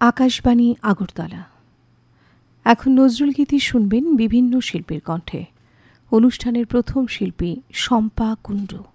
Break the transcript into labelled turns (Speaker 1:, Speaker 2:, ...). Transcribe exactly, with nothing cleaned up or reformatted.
Speaker 1: আকাশবাণী আগরতলা। এখন নজরুল গীতি শুনবেন বিভিন্ন শিল্পীর কণ্ঠে। অনুষ্ঠানের প্রথম শিল্পী শম্পা কুণ্ডু।